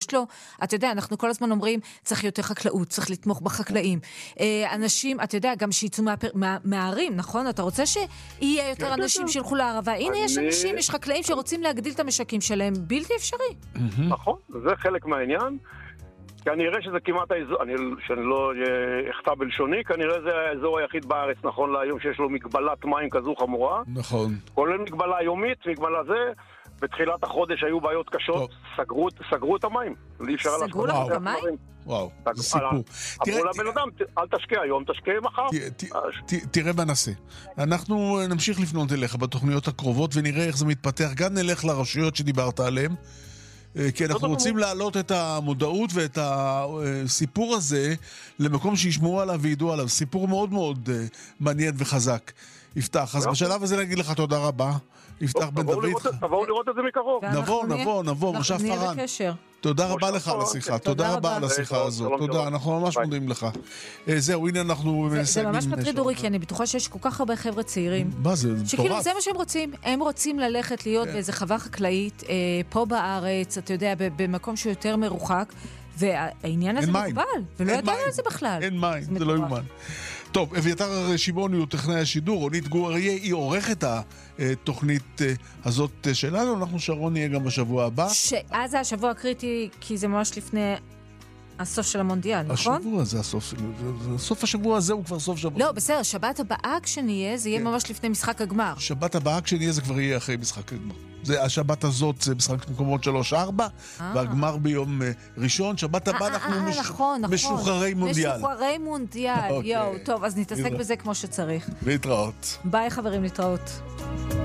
יש לו, אתה יודע, אנחנו כל הזמן אומרים, צריך יותר חקלאות, צריך לתמוך בחקלאים. אנשים, אתה יודע, גם שיצאו מהערים, נכון? אתה רוצה שיהיה יותר אנשים שילכו לערבה. הנה יש אנשים, יש חקלאים שרוצים להגדיל את המשקים שלהם, בלתי אפשרי. נכון, זה חלק מהעניין. כנראה שזה כמעט האזור, שאני לא אכתב בלשוני, כנראה זה האזור היחיד בארץ נכון להיום שיש לו מגבלת מים כזו חמורה. נכון. כולל מגבלה יומית, מגבלה זה, בתחילת החודש היו בעיות קשות, סגרו את המים. סגרו לך את המים? וואו, זה סיפור. אמרו לבן אדם, אל תשקיע היום, תשקיע מחר. תראה מה נעשה. אנחנו נמשיך לפנות אליך בתוכניות הקרובות ונראה איך זה מתפתח. גם נלך לרשויות שדיברת עליהן. כי אנחנו רוצים להעלות את המודעות ואת הסיפור הזה למקום שישמעו עליו וידעו עליו. סיפור מאוד מאוד מעניין וחזק. יפתח, אז בשלב הזה נגיד לך תודה רבה. יפתח בן דוד. תבואו לראות את זה מקרוב. נבוא, מושב פרן. תודה רבה לך על השיחה, תודה רבה על השיחה הזאת, תודה, אנחנו ממש מודים לך. זהו, הנה אנחנו מסיימים. זה ממש מטריד אורי, כי אני בטוחה שיש כל כך הרבה חבר'ה צעירים. מה זה? שכאילו זה מה שהם רוצים, הם רוצים ללכת להיות באיזה חווה חקלאית, פה בארץ, אתה יודע, במקום שהוא יותר מרוחק, והעניין הזה מוגבל, ולא ידענו על זה בכלל. אין מים, זה לא יומן. טוב, אביתר שמעוני הוא טכנאי השידור, רונית גור אריה היא עורכת התוכנית הזאת שלנו, אנחנו שרון נהיה גם בשבוע הבא. אז זה השבוע הקריטי, כי זה ממש לפני הסוף של המונדיאל, נכון? השבוע זה הסוף, סוף השבוע הזה הוא כבר סוף שבוע. לא, בסדר, שבת הבאה כשנהיה, זה יהיה ממש לפני משחק הגמר. שבת הבאה כשנהיה זה כבר יהיה אחרי משחק הגמר. השבת הזאת זה משחק מקומות 3-4, והגמר ביום ראשון. שבת הבאה אנחנו משוחררי מונדיאל. משוחררי מונדיאל, יואו. טוב, אז נתעסק בזה כמו שצריך. להתראות. ביי חברים, להתראות.